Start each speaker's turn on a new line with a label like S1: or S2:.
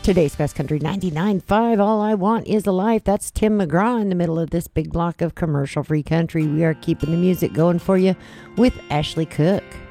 S1: Today's Best Country 99.5. All I Want Is a Life. That's Tim McGraw in the middle of this big block of commercial-free country. We are keeping the music going for you with Ashley Cook.